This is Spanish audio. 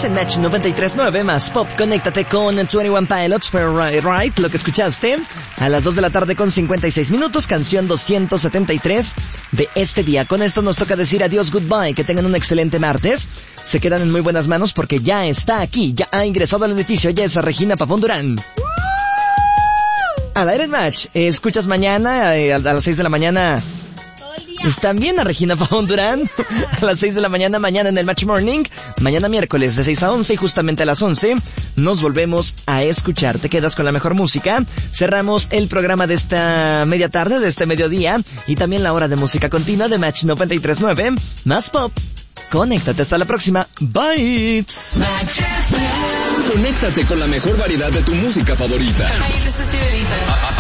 Estás en Match 93.9 más Pop. Conéctate con 21 Pilots for Right, lo que escuchaste a las 2 de la tarde con 56 minutos, canción 273 de este día. Con esto nos toca decir adiós, goodbye, que tengan un excelente martes. Se quedan en muy buenas manos porque ya está aquí, ya ha ingresado al edificio, ya es Regina Pavón Durán. Al aire en Match, escuchas mañana a las 6 de la mañana. También a Regina Pavón Durán a las 6 de la mañana, mañana en el Match Morning, mañana miércoles de 6 a 11 y justamente a las 11 nos volvemos a escuchar. Te quedas con la mejor música, cerramos el programa de esta media tarde, de este mediodía y también la hora de música continua de Match 93.9 más Pop. Conéctate, hasta la próxima. Bye. Conéctate con la mejor variedad de tu música favorita.